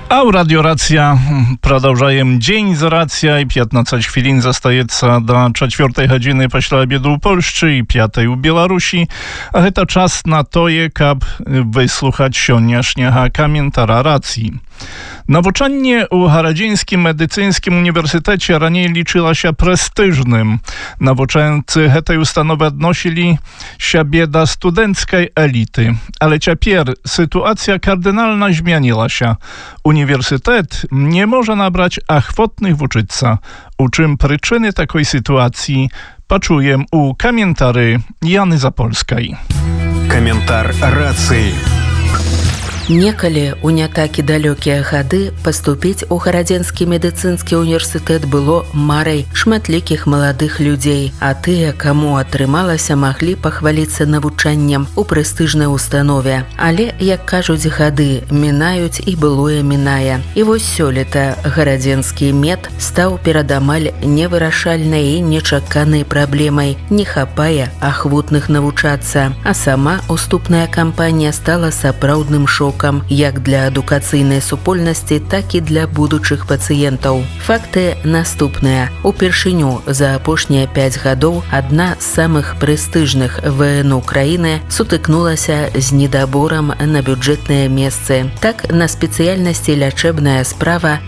A u Radio Racja продолжаем Dzień z Racja i 15 chwilin zostajeца do 4 godziny пасля обеду ў Польшчы і 5 у Беларусі. А гэта час на тое, каб выслухаць сённяшняга каментара рацыі. Навучанне ў Гарадзенскім медыцынскім універсітэце раней лічылася прэстыжным. Навучэнцы гэтай установы адносілі сябе да студэнцкай эліты. Але цяпер сітуацыя кардынальна змянілася. Універсітэт не можа набраць ахвотных вучыцца. У чым прычыны такой сітуацыі, пачуем у каментары Яны Запольскай. Каментар рацыі. Некалі у не такі далёкія гады паступіць у Гарадзенскі медыцынскі універсітэт было марай шматлікіх маладых людзей, а тыя, каму атрымалася, маглі пахваліцца навучаннем у прэстыжнай установе. Але, як кажуць, гады мінаюць і былое мінае. І вось сёлета Гарадзенскі мед стаў перад амаль невырашальнай і нечаканай праблемай. Не хапае ахвотных навучацца, а сама уступная кампанія стала сапраўдным шокам як для адукацыйнай супольнасці, так і для будучых пацыентаў. Факты наступныя. Упершыню за апошнія 5 гадоў адна з самых прэстыжных ВНУ краіны сутыкнулася з недаборам на бюджэтныя месцы. Так, на спецыяльнасці лячэбная справа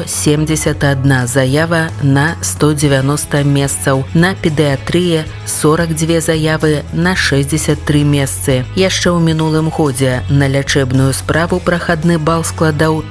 171 заява на 190 месцаў, на педыятрыі 42 заявы на 63 месцы. Яшчэ ў мінулым годзе на лячэбную справу прахадны бал складаў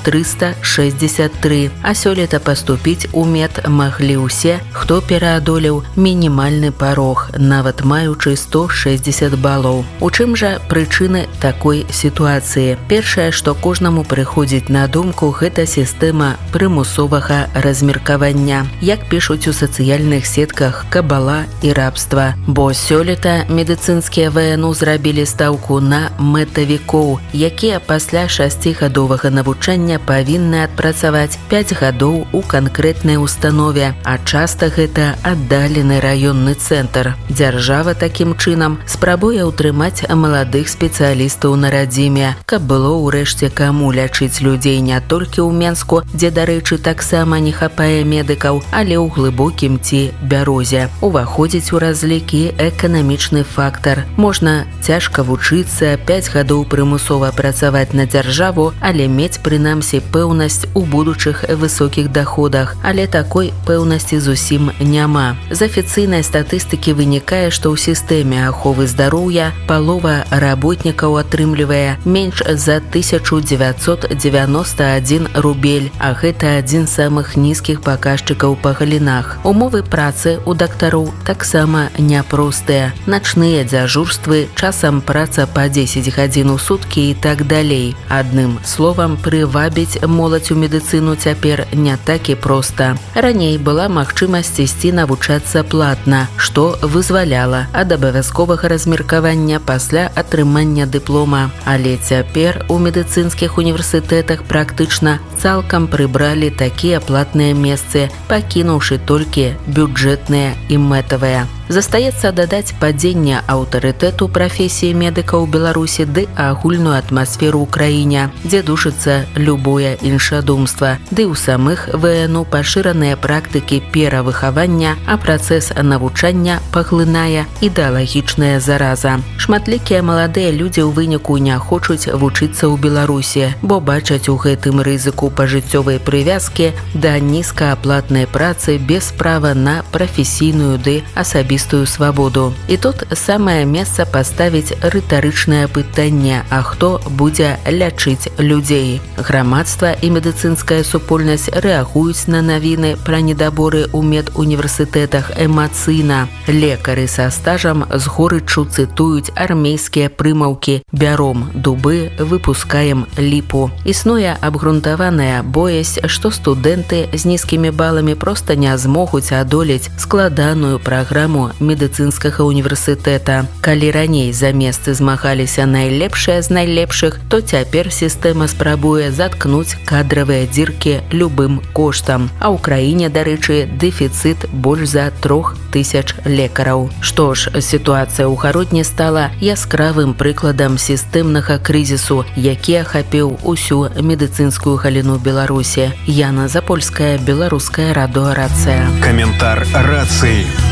363, а сёлета паступіць у мед маглі ўсе, хто пераадолеў мінімальны парог, нават маючы 160 балаў. У чым жа прычыны такой сітуацыі? Першае, што кожнаму прыходзіць на думку, гэта сістэма прымусовага размеркавання. Як пішуць у сацыяльных сетках, кабала і рабства. Бо сёлета медыцынскія ВНУ зрабілі стаўку на мэтавікоў, якія пасля 6гадовага навучання павінны адпрацаваць 5 гадоў у канкрэтнай установе, а часта гэта аддалены раённы цэнтр. Дзяржава такім чынам спрабуе ўтрымаць маладых спецыялістаў на радзіме, каб было ўрэшце каму лячыць людзей не толькі ў Менску, дзе, дарэчы, таксама не хапае медыкаў, але ў глыбокім ці Бярозе. Уваходзіць у разлік і эканамічны фактар. Можна цяжка вучыцца, 5 гадоў прымусова працаваць на дзяржаву, але мець прынамсі пэўнасць у будучых высокіх даходах, але такой пэўнасці зусім няма. З афіцыйнай статыстыкі вынікае, што ў сістэме аховы здароўя палова работнікаў атрымлівае менш за 1991 рубель, а гэта адзін з самых нізкіх паказчыкаў па галінах. Умовы працы у дактароў таксама няпростыя. Начныя дзяжурствы, часам праца па 10 гадзін у суткі і так далей. Адным словам, прывабіць моладзь у медыцыну цяпер не так і проста. Раней была магчымасць ісці навучацца платна, што вызваляла ад абавязковага размеркавання пасля атрымання дыплома. Але цяпер у медыцынскіх універсітэтах практычна цалкам прыбралі такія платныя месцы, пакінуўшы толькі бюджэтныя і мэтавыя. Застаецца дадаць падзенне аўтарытэту прафесіі медыка ў Беларусі ды агульную атмасферу ў краіне, дзе душыцца любое іншадумства, ды ў самых ВНУ пашыраныя практыкі перавыхавання, а працэс навучання паглынае ідэалагічная зараза. Шматлікія маладыя людзі ў выніку не хочуць вучыцца ў Беларусі, бо бачаць у гэтым рызыку пажыццёвай прывязкі да нізкааплатнай працы без права на прафесійную ды асабістую свабоду. І тут самае месца паставіць рытарычнае пытанне, а хто будзе лячыць людзей? Грамадства і медыцынская супольнасць рэагуюць на навіны пра недаборы ў медуніверсітэтах эмацыйна. Лекары са стажам з горыччу цытуюць армейскія прымаўкі: «Бяром дубы, выпускаем ліпу». Існуе абгрунтаваная боязь, што студэнты з нізкімі баламі проста не змогуць адолець складаную праграму сістэму медыцынскага універсітэта. Калі раней за месцы змагаліся найлепшыя з найлепшых, то цяпер сістэма спрабуе заткнуць кадравыя дзіркі любым коштам. А ў краіне, дарэчы, дэфіцыт больш за 3000 лекараў. Што ж, сітуацыя ў гародні стала яскравым прыкладам сістэмнага крызісу, які ахапіў усю медыцынскую галіну Беларусі. Яна Запольская, Беларуская радыё «Рацыя». Каментар рации.